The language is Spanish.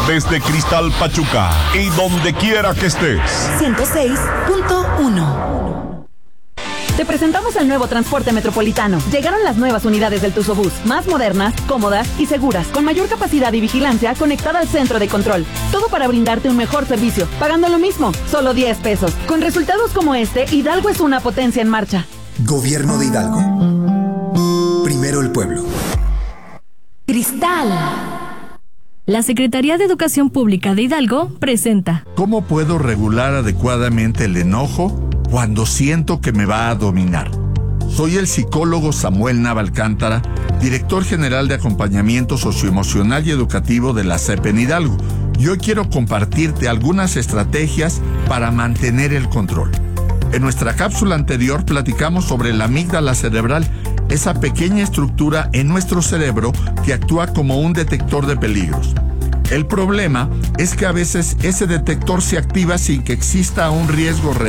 desde Cristal Pachuca y donde quiera que estés. 106.1. Te presentamos el nuevo transporte metropolitano. Llegaron las nuevas unidades del Tuzobús, más modernas, cómodas y seguras, con mayor capacidad y vigilancia conectada al centro de control. Todo para brindarte un mejor servicio, pagando lo mismo, solo 10 pesos. Con resultados como este, Hidalgo es una potencia en marcha. Gobierno de Hidalgo. Primero el pueblo. Cristal. La Secretaría de Educación Pública de Hidalgo presenta. ¿Cómo puedo regular adecuadamente el enojo cuando siento que me va a dominar? Soy el psicólogo Samuel Nava Alcántara, director general de acompañamiento socioemocional y educativo de la SEP en Hidalgo. Y hoy quiero compartirte algunas estrategias para mantener el control. En nuestra cápsula anterior platicamos sobre la amígdala cerebral, esa pequeña estructura en nuestro cerebro que actúa como un detector de peligros. El problema es que a veces ese detector se activa sin que exista un riesgo real